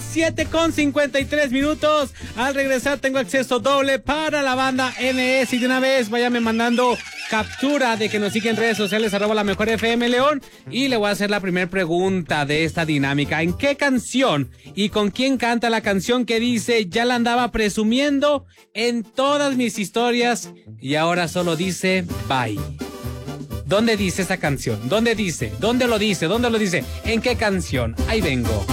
7:53. Al regresar tengo acceso doble para la banda MS. Y de una vez váyame mandando captura de que nos siguen en redes sociales, @LaMejorFM León. Y le voy a hacer la primera pregunta de esta dinámica. ¿En qué canción y con quién canta la canción que dice ya la andaba presumiendo en todas mis historias y ahora solo dice bye? ¿Dónde dice esa canción? ¿Dónde dice? ¿Dónde lo dice? ¿Dónde lo dice? ¿En qué canción? Ahí vengo.